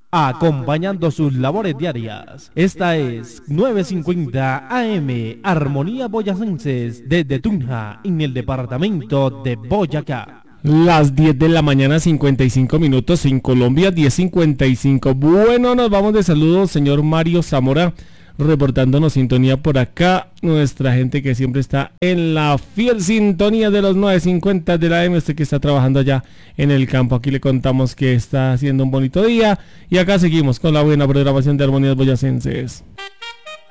acompañando sus labores diarias. Esta es 950 AM, Armonía Boyacenses, desde Tunja, en el departamento de Boyacá. Las 10 de la mañana, 55 minutos en Colombia, 10:55. Bueno, nos vamos de saludos, señor Mario Zamora, reportándonos sintonía por acá. Nuestra gente que siempre está en la fiel sintonía de los 950 de la AM. Usted que está trabajando allá en el campo, aquí le contamos que está haciendo un bonito día. Y acá seguimos con la buena programación de Armonías Boyacenses.